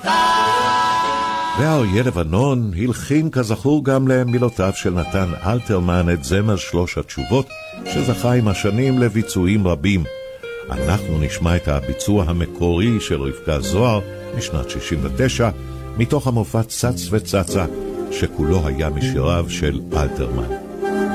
והאריה לבנון הלחין כזכור גם למילותיו של נתן אלתרמן את זמר 3 התשובות, שזכה עם השנים לביצועים רבים. אנחנו נשמע את הביצוע המקורי של רבקה זוהר משנת 69, מתוך המופע צץ וצצה, שכולו היה משיריו של אלתרמן.